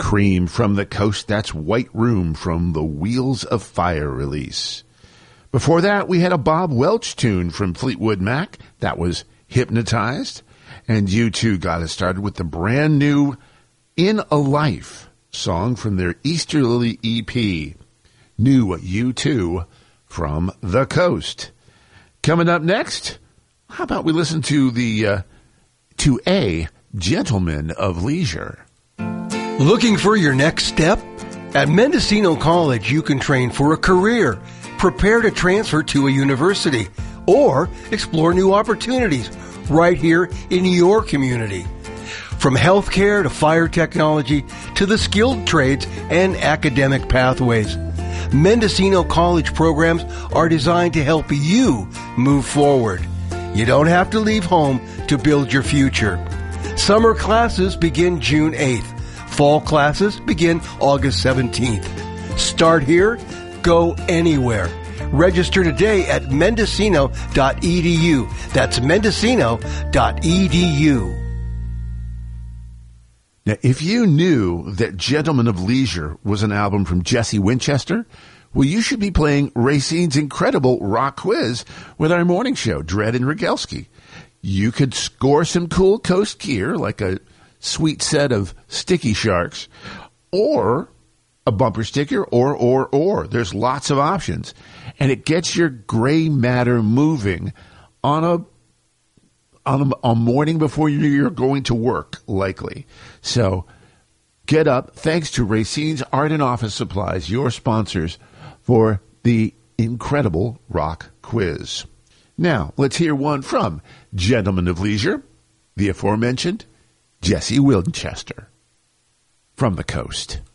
Cream from the Coast. That's White Room from the Wheels of Fire release. Before that, we had a Bob Welch tune from Fleetwood Mac. That was Hypnotized. And U2 got us started with the brand new In a Life song from their Easter Lily EP. New U2 from the Coast. Coming up next, how about we listen to a Gentleman of Leisure. Looking for your next step? At Mendocino College, you can train for a career, prepare to transfer to a university, or explore new opportunities right here in your community. From healthcare to fire technology to the skilled trades and academic pathways, Mendocino College programs are designed to help you move forward. You don't have to leave home to build your future. Summer classes begin June 8th. Fall classes begin August 17th. Start here, go anywhere. Register today at mendocino.edu. That's mendocino.edu. Now, if you knew that Gentleman of Leisure was an album from Jesse Winchester, well, you should be playing Racine's incredible rock quiz with our morning show, Dredd and Rogalski. You could score some cool Coast gear, like a sweet set of Sticky Sharks, or a bumper sticker, or. There's lots of options. And it gets your gray matter moving on a morning before you're going to work, likely. So get up. Thanks to Racine's Art and Office Supplies, your sponsors for the incredible rock quiz. Now, let's hear one from Gentleman of Leisure, the aforementioned Jesse Winchester from the Coast.